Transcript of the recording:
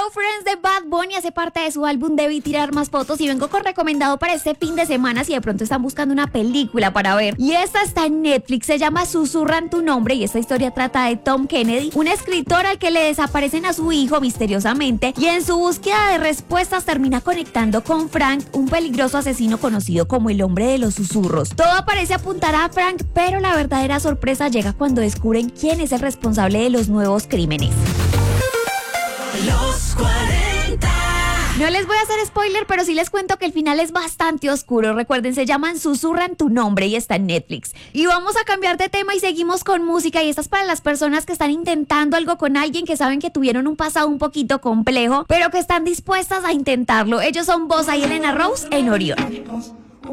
Friends de Bad Bunny hace parte de su álbum Debí Tirar Más Fotos y vengo con recomendado para este fin de semana si de pronto están buscando una película para ver. Y esta está en Netflix, se llama Susurran tu nombre y esta historia trata de Tom Kennedy, un escritor al que le desaparecen a su hijo misteriosamente y en su búsqueda de respuestas termina conectando con Frank, un peligroso asesino conocido como el hombre de los susurros. Todo parece apuntar a Frank, pero la verdadera sorpresa llega cuando descubren quién es el responsable de los nuevos crímenes. Los 40. No les voy a hacer spoiler, pero sí les cuento que el final es bastante oscuro. Recuerden, se llaman Susurran tu nombre y está en Netflix. Y vamos a cambiar de tema y seguimos con música. Y esta es para las personas que están intentando algo con alguien, que saben que tuvieron un pasado un poquito complejo, pero que están dispuestas a intentarlo. Ellos son Bossa y Elena Rose en Orión.